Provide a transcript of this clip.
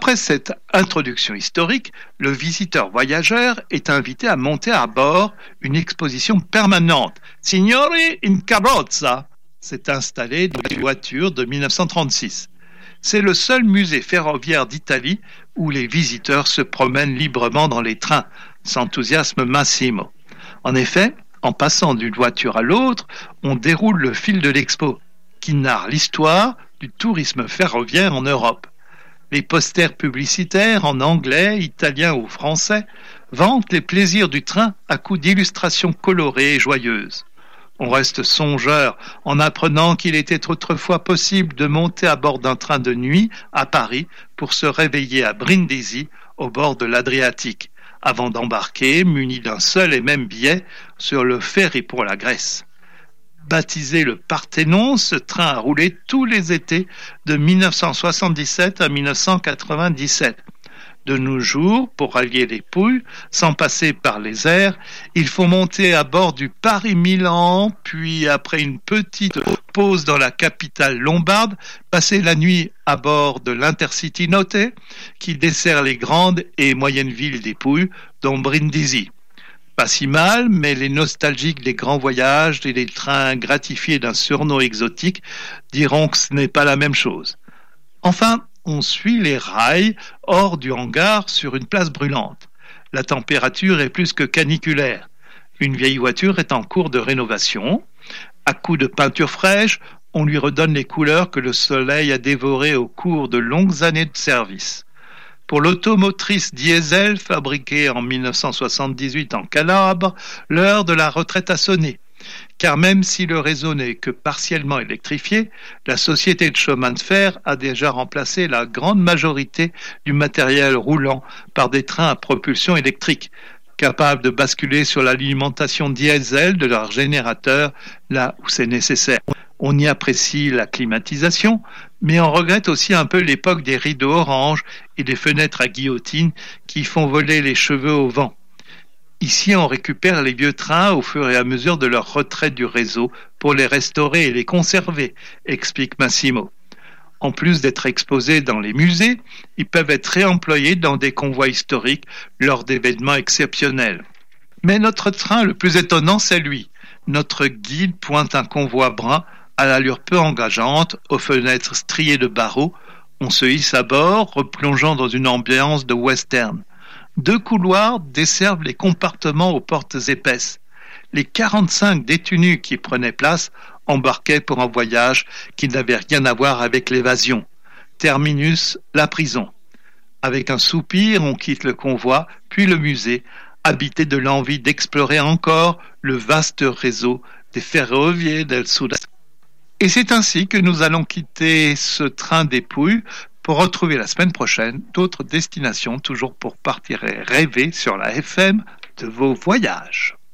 Après cette introduction historique, le visiteur voyageur est invité à monter à bord une exposition permanente. Signori in carrozza s'est installée dans les voitures de 1936. C'est le seul musée ferroviaire d'Italie où les visiteurs se promènent librement dans les trains, s'enthousiasme Massimo. En effet, en passant d'une voiture à l'autre, on déroule le fil de l'expo, qui narre l'histoire du tourisme ferroviaire en Europe. Les posters publicitaires en anglais, italien ou français vantent les plaisirs du train à coups d'illustrations colorées et joyeuses. On reste songeur en apprenant qu'il était autrefois possible de monter à bord d'un train de nuit à Paris pour se réveiller à Brindisi au bord de l'Adriatique, avant d'embarquer, muni d'un seul et même billet, sur le ferry pour la Grèce. Baptisé le Parthénon, ce train a roulé tous les étés de 1977 à 1997. De nos jours, pour rallier les Pouilles, sans passer par les airs, il faut monter à bord du Paris-Milan, puis après une petite pause dans la capitale lombarde, passer la nuit à bord de l'Intercity Notte, qui dessert les grandes et moyennes villes des Pouilles, dont Brindisi. Pas si mal, mais les nostalgiques des grands voyages et des trains gratifiés d'un surnom exotique diront que ce n'est pas la même chose. Enfin, on suit les rails hors du hangar sur une place brûlante. La température est plus que caniculaire. Une vieille voiture est en cours de rénovation. À coups de peinture fraîche, on lui redonne les couleurs que le soleil a dévorées au cours de longues années de service. Pour l'automotrice diesel fabriquée en 1978 en Calabre, l'heure de la retraite a sonné. Car même si le réseau n'est que partiellement électrifié, la société de chemin de fer a déjà remplacé la grande majorité du matériel roulant par des trains à propulsion électrique, capables de basculer sur l'alimentation diesel de leurs générateurs là où c'est nécessaire. On y apprécie la climatisation, mais on regrette aussi un peu l'époque des rideaux orange et des fenêtres à guillotine qui font voler les cheveux au vent. Ici, on récupère les vieux trains au fur et à mesure de leur retrait du réseau pour les restaurer et les conserver, explique Massimo. En plus d'être exposés dans les musées, ils peuvent être réemployés dans des convois historiques lors d'événements exceptionnels. Mais notre train le plus étonnant, c'est lui. Notre guide pointe un convoi brun à l'allure peu engageante, aux fenêtres striées de barreaux. On se hisse à bord, replongeant dans une ambiance de western. 2 couloirs desservent les compartiments aux portes épaisses. Les 45 détenus qui prenaient place embarquaient pour un voyage qui n'avait rien à voir avec l'évasion. Terminus, la prison. Avec un soupir, on quitte le convoi, puis le musée, habité de l'envie d'explorer encore le vaste réseau des Ferrovie del Sud. Et c'est ainsi que nous allons quitter ce train des Pouilles pour retrouver la semaine prochaine d'autres destinations, toujours pour partir et rêver sur la FM de vos voyages.